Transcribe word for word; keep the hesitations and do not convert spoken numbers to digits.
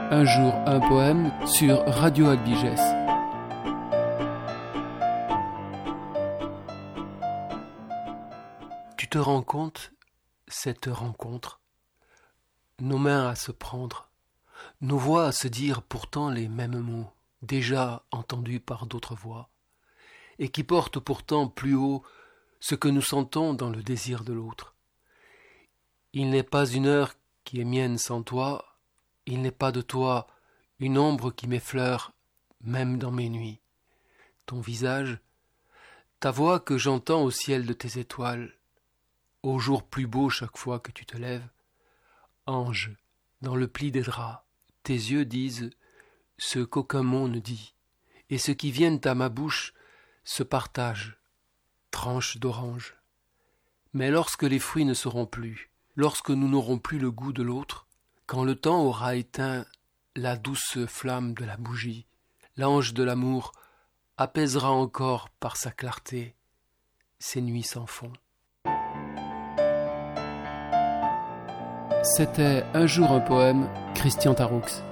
Un jour, un poème sur Radio Albiges. Tu te rends compte, cette rencontre, nos mains à se prendre, nos voix à se dire pourtant les mêmes mots, déjà entendus par d'autres voix, et qui portent pourtant plus haut ce que nous sentons dans le désir de l'autre. Il n'est pas une heure qui est mienne sans toi, il n'est pas de toi une ombre qui m'effleure, même dans mes nuits. Ton visage, ta voix que j'entends au ciel de tes étoiles, au jour plus beau chaque fois que tu te lèves, ange, dans le pli des draps, tes yeux disent ce qu'aucun mot ne dit, et ce qui viennent à ma bouche se partagent, tranche d'orange. Mais lorsque les fruits ne seront plus, lorsque nous n'aurons plus le goût de l'autre, quand le temps aura éteint la douce flamme de la bougie, l'ange de l'amour apaisera encore par sa clarté ces nuits sans fond. C'était Un jour un poème, Christian Taroux.